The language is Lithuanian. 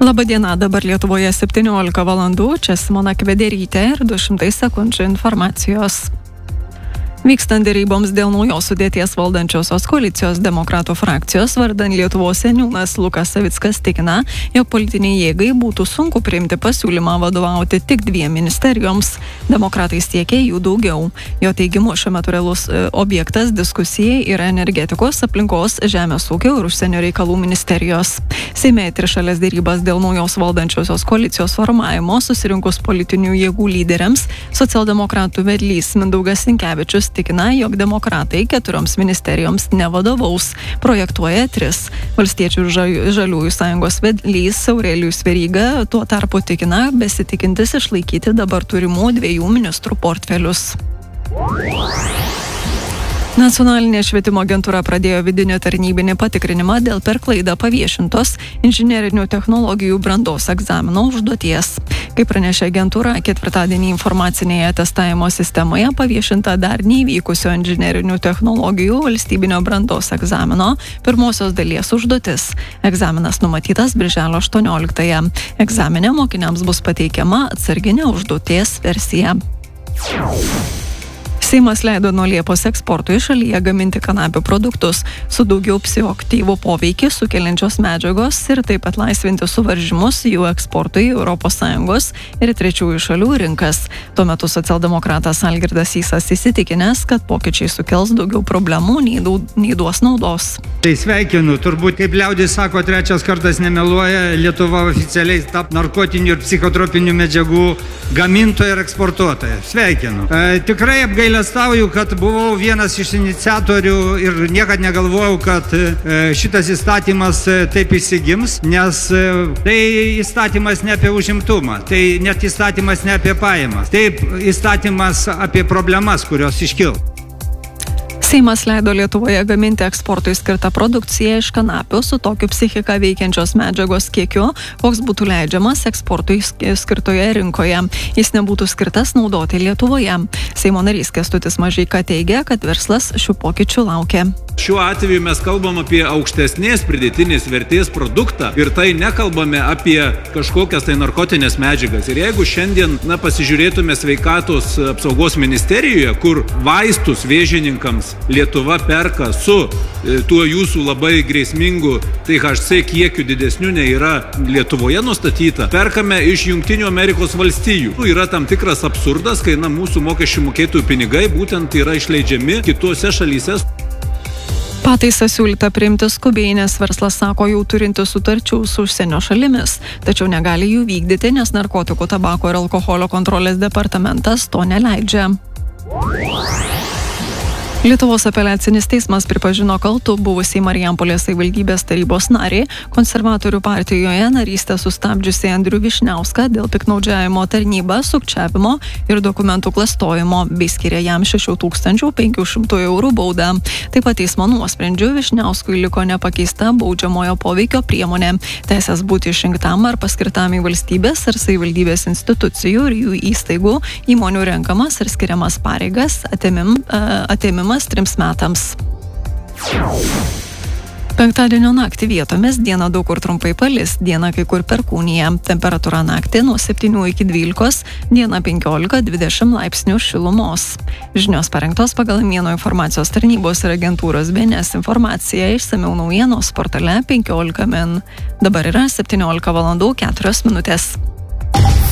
Labadiena, dabar Lietuvoje 17 valandų, čia Simona Kvederytė ir 200 sekundžių informacijos. Vykstant deryboms dėl naujos sudėties valdančiosios koalicijos demokratų frakcijos vardan Lietuvos seniūnas Lukas Savickas tikina, jog politiniai jėgai būtų sunku priimti pasiūlymą vadovauti tik 2 ministerijoms. Demokratai siekia jų daugiau. Jo teigimu, šiuo metu realus objektas diskusijai yra energetikos, aplinkos, žemės ūkio ir užsienio reikalų ministerijos. Seime trišalės derybas dėl naujos valdančiosios koalicijos formavimo susirinkus politinių jėgų lyderiams, socialdemokratų vedlys Mindaugas Sinkevičius tikina, jog demokratai 4 ministerijoms nevadovaus, projektuoja 3. Valstiečių ir Žaliųjų sąjungos vedlys Aurelijus Veryga tuo tarpu tikina, besitikintis išlaikyti dabar turimų 2 ministrų portfelius. Nacionalinė švietimo agentūra pradėjo vidinį tarnybinį patikrinimą dėl per klaidą paviešintos inžinerinių technologijų brandos egzamino užduoties. Kaip pranešė agentūra, ketvirtadienį informacinėje testavimo sistemoje paviešinta dar neįvykusio inžinerinių technologijų valstybinio brandos egzamino pirmosios dalies užduotis. Egzaminas numatytas birželio 18-ąją. Egzamine mokiniams bus pateikiama atsarginė užduoties versija. Seimas leido nuo Liepos eksportui šalyje gaminti kanapių produktus su daugiau psichoaktyvų poveikį sukeliančios medžiagos ir taip pat laisvinti suvaržymus jų eksportui į ES ir trečiųjų šalių rinkas. Tuo metu socialdemokratas Algirdas Sysas įsitikinęs, kad pokyčiai sukels daugiau problemų nei duos naudos. Tai sveikinu, turbūt, kaip liaudis sako, 3 kartas nemeluoja, Lietuva oficialiai tap narkotinių ir psichotropinių medžiagų gamintoja ir eksportuotoja. Sveikinu. Tikrai apgailestauju, kad buvau vienas iš iniciatorių ir niekad negalvojau, kad šitas įstatymas taip įsigims, nes tai įstatymas ne apie užimtumą, tai net įstatymas ne apie pajamas, taip įstatymas apie problemas, kurios iškilo. Seimas leido Lietuvoje gaminti eksportui skirtą produkciją iš kanapių su tokiu psichiką veikiančios medžiagos kiekiu, koks būtų leidžiamas eksportui skirtoje rinkoje. Jis nebūtų skirtas naudoti Lietuvoje. Seimo narys Kęstutis Mažeika teigia, kad verslas šių pokyčių laukia. Šiuo atveju mes kalbam apie aukštesnės pridėtinės vertės produktą ir tai nekalbame apie kažkokias tai narkotinės medžiagas. Ir jeigu šiandien pasižiūrėtume sveikatos apsaugos ministerijoje, kur vaistus vėžininkams Lietuva perka su tuo jūsų labai grėsmingu THC kiekiu didesniu nei yra Lietuvoje nustatyta, perkame iš Jungtinių Amerikos valstijų. Yra tam tikras absurdas, kai mūsų mokesčių mokėtojų pinigai būtent yra išleidžiami kitose šalyse. Pataisą siūlyta priimti skubiai, nes verslas sako jau turinti sutarčių su užsienio šalimis, tačiau negali jų vykdyti, nes narkotikų, tabako ir alkoholio kontrolės departamentas to neleidžia. Lietuvos apeliacinis teismas pripažino kaltu buvusį Marijampolės savivaldybės tarybos narį, konservatorių partijoje narystę sustabdžiusi Andrių Vyšniauską dėl piktnaudžiavimo tarnybą, sukčiavimo ir dokumentų klastojimo, bei skiria jam 6500 eurų baudą. Taip pat teismo nuosprendžiu Vyšniauskui liko nepakeista baudžiamojo poveikio priemonė. Teisės būti išrinktam ar paskirtam į valstybės ar savivaldybės institucijų ir jų įstaigų įmonių renkamas ir skiriamas pareigas atėmimas 3 metams. Penktadienio naktį vietomis dieną daug kur trumpai palis, dieną kai kur perkūnija. Temperatūra naktį nuo 7 iki 12, dieną 15-20 laipsnių šilumos. Žinios parengtos pagal Mieno informacijos tarnybos ir agentūros BNS informaciją, išsamiau naujienos portale 15 min. Dabar yra 17 valandų 4 minutės.